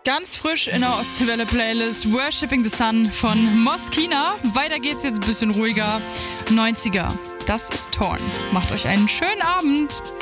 Ganz frisch in der Ostwelle-Playlist Worshipping the Sun von Moskina. Weiter geht's jetzt ein bisschen ruhiger. 90er. Das ist Torn. Macht euch einen schönen Abend.